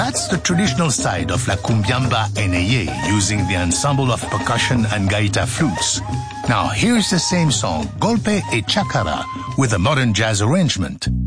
That's the traditional side of La Cumbiamba Eneye, using the ensemble of percussion and gaita flutes. Now here's the same song, Golpe e Chacara, with a modern jazz arrangement.